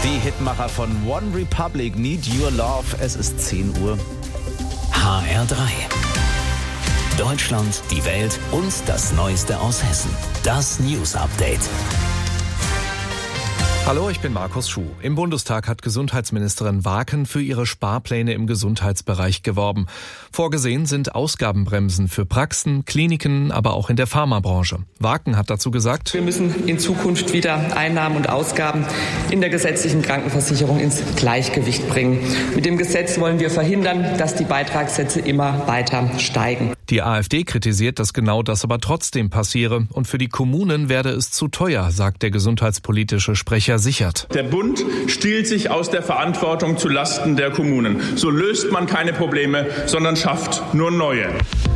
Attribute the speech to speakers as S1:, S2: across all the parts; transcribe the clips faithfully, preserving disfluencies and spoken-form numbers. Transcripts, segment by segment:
S1: Die Hitmacher von One Republic, Need Your Love. Es ist zehn Uhr.
S2: H R drei. Deutschland, die Welt und das Neueste aus Hessen. Das News Update.
S3: Hallo, ich bin Markus Schuh. Im Bundestag hat Gesundheitsministerin Waken für ihre Sparpläne im Gesundheitsbereich geworben. Vorgesehen sind Ausgabenbremsen für Praxen, Kliniken, aber auch in der Pharmabranche. Waken hat dazu gesagt:
S4: Wir müssen in Zukunft wieder Einnahmen und Ausgaben in der gesetzlichen Krankenversicherung ins Gleichgewicht bringen. Mit dem Gesetz wollen wir verhindern, dass die Beitragssätze immer weiter steigen.
S3: Die AfD kritisiert, dass genau das aber trotzdem passiere. Und für die Kommunen werde es zu teuer, sagt der gesundheitspolitische Sprecher Sichert.
S5: Der Bund stiehlt sich aus der Verantwortung zu Lasten der Kommunen. So löst man keine Probleme, sondern schafft nur neue.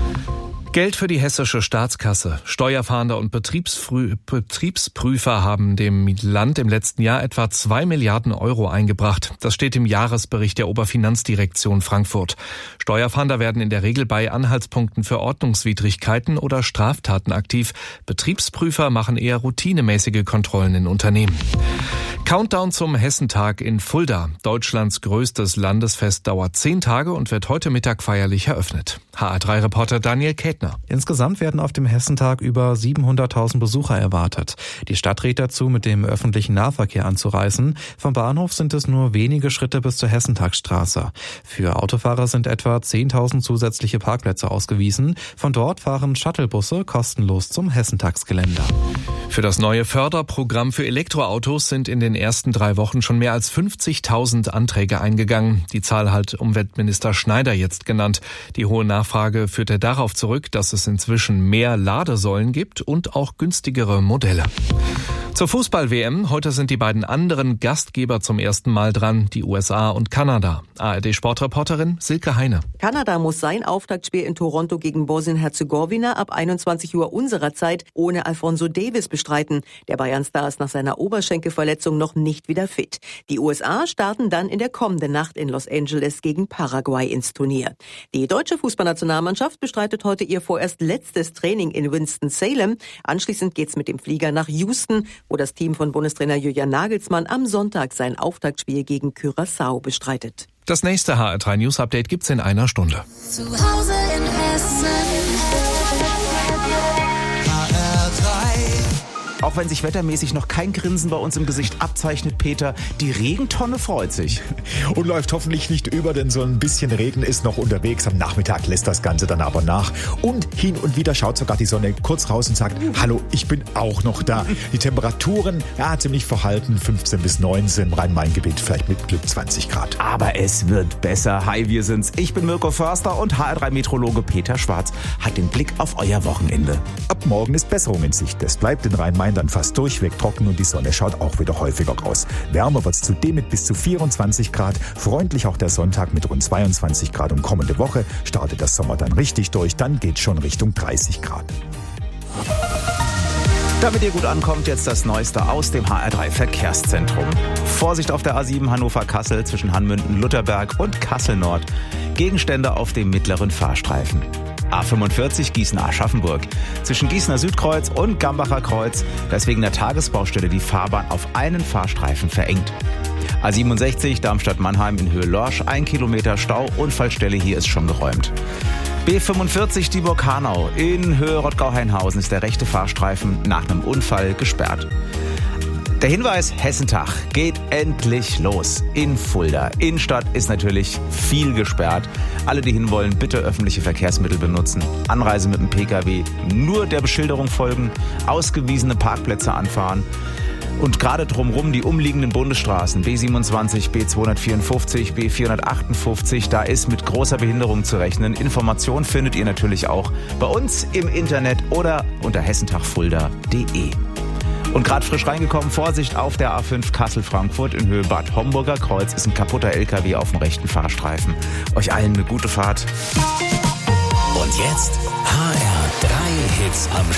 S3: Geld für die hessische Staatskasse. Steuerfahnder und Betriebsfrü- Betriebsprüfer haben dem Land im letzten Jahr etwa zwei Milliarden Euro eingebracht. Das steht im Jahresbericht der Oberfinanzdirektion Frankfurt. Steuerfahnder werden in der Regel bei Anhaltspunkten für Ordnungswidrigkeiten oder Straftaten aktiv. Betriebsprüfer machen eher routinemäßige Kontrollen in Unternehmen. Countdown zum Hessentag in Fulda. Deutschlands größtes Landesfest dauert zehn Tage und wird heute Mittag feierlich eröffnet. H R drei Reporter Daniel Kätner.
S6: Insgesamt werden auf dem Hessentag über siebenhunderttausend Besucher erwartet. Die Stadt rät dazu, mit dem öffentlichen Nahverkehr anzureisen. Vom Bahnhof sind es nur wenige Schritte bis zur Hessentagsstraße. Für Autofahrer sind etwa zehntausend zusätzliche Parkplätze ausgewiesen. Von dort fahren Shuttlebusse kostenlos zum Hessentagsgelände.
S3: Für das neue Förderprogramm für Elektroautos sind in den ersten drei Wochen schon mehr als fünfzigtausend Anträge eingegangen. Die Zahl hat Umweltminister Schneider jetzt genannt. Die hohe Nachfrage führte darauf zurück, dass es inzwischen mehr Ladesäulen gibt und auch günstigere Modelle. Zur Fußball-W M. Heute sind die beiden anderen Gastgeber zum ersten Mal dran, die U S A und Kanada. A R D-Sportreporterin Silke Heine.
S7: Kanada muss sein Auftaktspiel in Toronto gegen Bosnien-Herzegowina ab einundzwanzig Uhr unserer Zeit ohne Alphonso Davies bestreiten. Der Bayern-Star ist nach seiner Oberschenkelverletzung noch nicht wieder fit. Die U S A starten dann in der kommenden Nacht in Los Angeles gegen Paraguay ins Turnier. Die deutsche Fußballnationalmannschaft bestreitet heute ihr vorerst letztes Training in Winston-Salem. Anschließend geht's mit dem Flieger nach Houston, wo das Team von Bundestrainer Julian Nagelsmann am Sonntag sein Auftaktspiel gegen Curaçao bestreitet.
S3: Das nächste H R drei News Update gibt's in einer Stunde.
S8: Zu Hause in Hessen.
S1: Auch wenn sich wettermäßig noch kein Grinsen bei uns im Gesicht abzeichnet, Peter, die Regentonne freut sich.
S9: Und läuft hoffentlich nicht über, denn so ein bisschen Regen ist noch unterwegs. Am Nachmittag lässt das Ganze dann aber nach. Und hin und wieder schaut sogar die Sonne kurz raus und sagt, hallo, ich bin auch noch da. Die Temperaturen, ja, ziemlich verhalten, fünfzehn bis neunzehn im Rhein-Main-Gebiet, vielleicht mit Glück zwanzig Grad.
S1: Aber es wird besser. Hi, wir sind's. Ich bin Mirko Förster und H R drei Meteorologe Peter Schwarz hat den Blick auf euer Wochenende.
S9: Ab morgen ist Besserung in Sicht. Es bleibt in Rhein-Main dann fast durchweg trocken und die Sonne schaut auch wieder häufiger raus. Wärmer wird's zudem mit bis zu vierundzwanzig Grad. Freundlich auch der Sonntag mit rund zweiundzwanzig Grad. Und kommende Woche startet der Sommer dann richtig durch. Dann geht's schon Richtung dreißig Grad.
S1: Damit ihr gut ankommt, jetzt das Neueste aus dem H R drei Verkehrszentrum. Vorsicht auf der A sieben Hannover-Kassel zwischen Hanmünden-Lutherberg und Kassel-Nord. Gegenstände auf dem mittleren Fahrstreifen. A fünfundvierzig Gießen-Aschaffenburg. Zwischen Gießener Südkreuz und Gambacher Kreuz, da ist wegen der Tagesbaustelle die Fahrbahn auf einen Fahrstreifen verengt. A siebenundsechzig Darmstadt-Mannheim in Höhe Lorsch, ein Kilometer Stau, Unfallstelle hier ist schon geräumt. B fünfundvierzig Dieburg-Hanau in Höhe Rottgau-Hainhausen ist der rechte Fahrstreifen nach einem Unfall gesperrt. Der Hinweis, Hessentag geht endlich los in Fulda. Innenstadt ist natürlich viel gesperrt. Alle, die hinwollen, bitte öffentliche Verkehrsmittel benutzen. Anreise mit dem Pkw nur der Beschilderung folgen, ausgewiesene Parkplätze anfahren. Und gerade drumherum die umliegenden Bundesstraßen B siebenundzwanzig, B zweihundertvierundfünfzig, B vierhundertachtundfünfzig, da ist mit großer Behinderung zu rechnen. Informationen findet ihr natürlich auch bei uns im Internet oder unter hessentagfulda punkt de. Und gerade frisch reingekommen, Vorsicht auf der A fünf Kassel-Frankfurt in Höhe Bad Homburger Kreuz ist ein kaputter L K W auf dem rechten Fahrstreifen. Euch allen eine gute Fahrt.
S2: Und jetzt H R drei Hits am